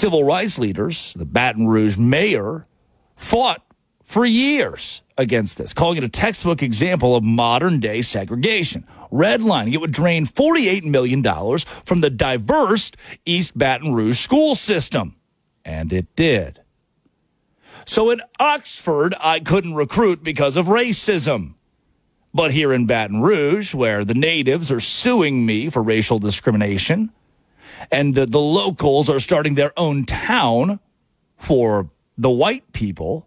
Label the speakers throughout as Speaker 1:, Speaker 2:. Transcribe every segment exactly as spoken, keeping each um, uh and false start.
Speaker 1: civil rights leaders, the Baton Rouge mayor, fought for years against this, calling it a textbook example of modern-day segregation. Redlining, it would drain forty-eight million dollars from the diverse East Baton Rouge school system. And it did. So at Oxford, I couldn't recruit because of racism. But here in Baton Rouge, where the natives are suing me for racial discrimination, and the, the locals are starting their own town for the white people,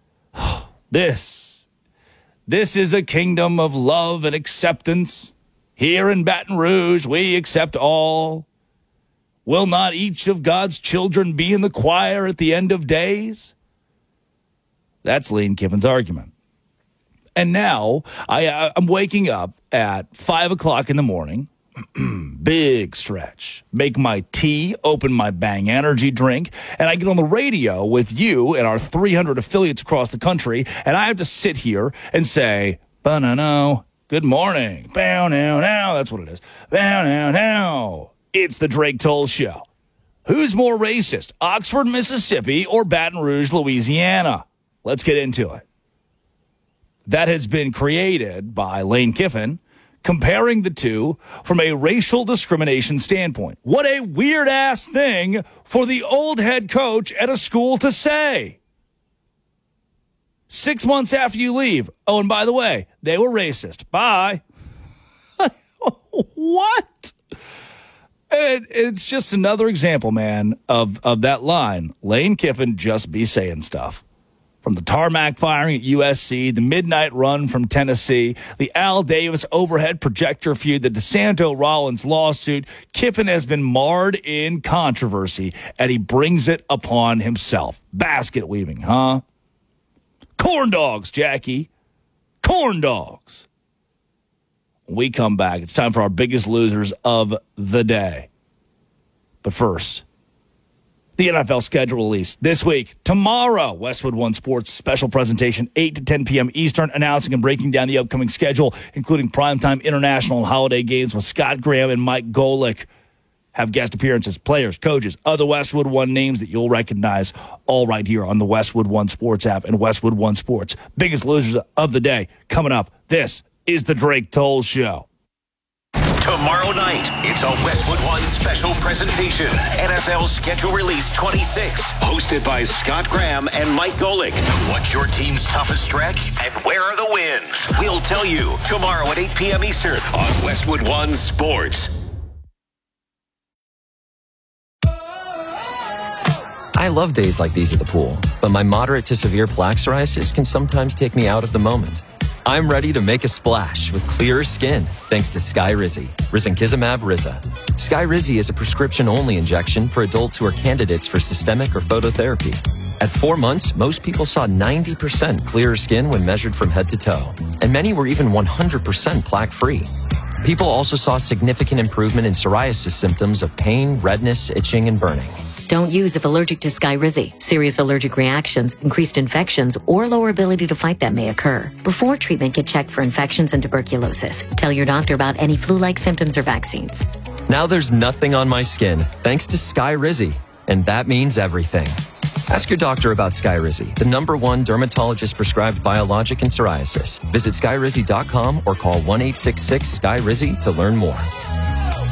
Speaker 1: this, this is a kingdom of love and acceptance. Here in Baton Rouge, we accept all. Will not each of God's children be in the choir at the end of days? That's Lane Kiffin's argument. And now I, I'm waking up at five o'clock in the morning, big stretch, make my tea, open my Bang Energy drink, and I get on the radio with you and our three hundred affiliates across the country, and I have to sit here and say, ba-na-no, good morning, bow-now-now, that's what it is, bow-now-now. It's the Drake Toll Show. Who's more racist, Oxford, Mississippi, or Baton Rouge, Louisiana? Let's get into it. That has been created by Lane Kiffin, comparing the two from a racial discrimination standpoint. What a weird-ass thing for the old head coach at a school to say. Six months after you leave. Oh, and by the way, they were racist. Bye. What? It, it's just another example, man, of, of that line. Lane Kiffin just be saying stuff. From the tarmac firing at U S C, the midnight run from Tennessee, the Al Davis overhead projector feud, the DeSanto Rollins lawsuit, Kiffin has been marred in controversy, and he brings it upon himself. Basket weaving, huh? Corn dogs, Jackie. Corn dogs. When we come back, it's time for our biggest losers of the day. But first, the N F L schedule release this week. Tomorrow, Westwood One Sports special presentation, eight to ten p.m. Eastern, announcing and breaking down the upcoming schedule, including primetime international and holiday games with Scott Graham and Mike Golick. Have guest appearances, players, coaches, other Westwood One names that you'll recognize, all right here on the Westwood One Sports app and Westwood One Sports. Biggest losers of the day coming up. This is the Drake Toll Show.
Speaker 2: Tomorrow night, it's a Westwood One special presentation. N F L Schedule Release twenty-six, hosted by Scott Graham and Mike Golick. What's your team's toughest stretch, and where are the wins? We'll tell you tomorrow at eight p.m. Eastern on Westwood One Sports.
Speaker 3: I love days like these at the pool, but my moderate to severe plaque psoriasis can sometimes take me out of the moment. I'm ready to make a splash with clearer skin thanks to Skyrizi, risankizumab Riza. Skyrizi is a prescription-only injection for adults who are candidates for systemic or phototherapy. At four months, most people saw ninety percent clearer skin when measured from head to toe, and many were even one hundred percent plaque-free. People also saw significant improvement in psoriasis symptoms of pain, redness, itching, and burning.
Speaker 4: Don't use if allergic to Skyrizi. Serious allergic reactions, increased infections, or lower ability to fight them may occur. Before treatment, get checked for infections and tuberculosis. Tell your doctor about any flu-like symptoms or vaccines.
Speaker 3: Now there's nothing on my skin, thanks to Skyrizi, and that means everything. Ask your doctor about Skyrizi, the number one dermatologist-prescribed biologic in psoriasis. Visit skyrizi dot com or call one eight six six, S K Y R I Z I to learn more.